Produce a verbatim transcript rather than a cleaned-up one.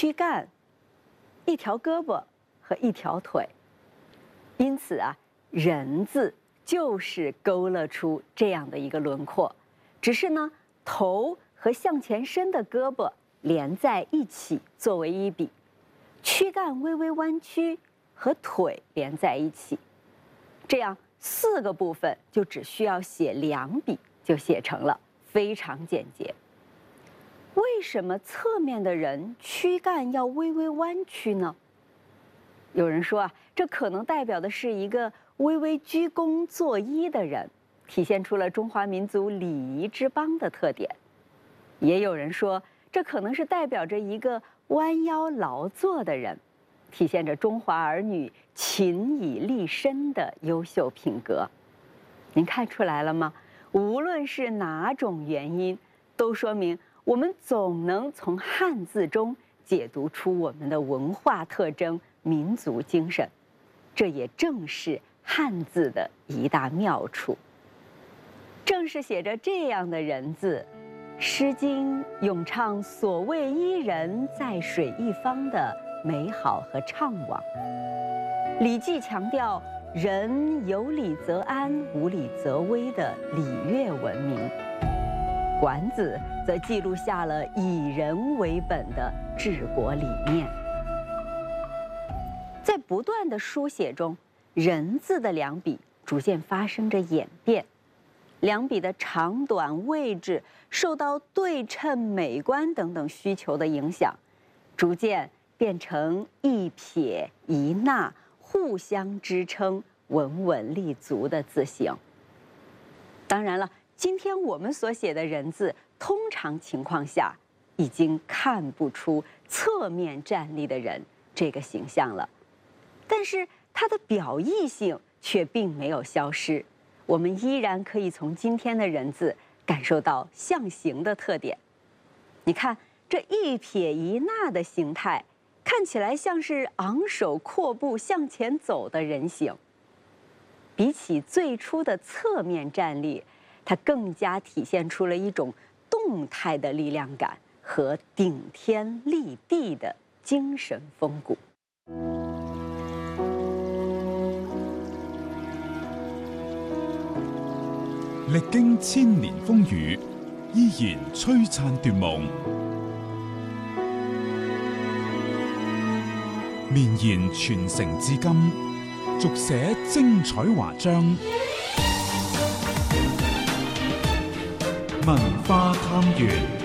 躯干、一条胳膊和一条腿。因此啊，人字就是勾勒出这样的一个轮廓，只是呢，头和向前伸的胳膊连在一起作为一笔，躯干微微弯曲和腿连在一起，这样四个部分就只需要写两笔就写成了，非常简洁。为什么侧面的人躯干要微微弯曲呢？有人说啊，这可能代表的是一个微微鞠躬作揖的人，体现出了中华民族礼仪之邦的特点。也有人说，这可能是代表着一个弯腰劳作的人，体现着中华儿女勤以立身的优秀品格。您看出来了吗？无论是哪种原因，都说明我们总能从汉字中解读出我们的文化特征、民族精神。这也正是汉字的一大妙处。正是写着这样的人字，《诗经》咏唱所谓伊人，在水一方的美好和怅惘。《礼记》强调人有礼则安，无礼则危的礼乐文明。《管子》则记录下了以人为本的治国理念。在不断的书写中，人字的两笔逐渐发生着演变，两笔的长短、位置受到对称、美观等等需求的影响，逐渐变成一撇一捺互相支撑、稳稳立足的字形。当然了，今天我们所写的人字，通常情况下已经看不出侧面站立的人这个形象了，但是它的表意性却并没有消失。我们依然可以从今天的人字感受到象形的特点。你看这一撇一捺的形态，看起来像是昂首阔步向前走的人形。比起最初的侧面站立，它更加体现出了一种动态的力量感和顶天立地的精神风骨。 歷經千年風雨，依然璀璨奪夢，綿延傳承至今，續寫精彩華章。文化探源。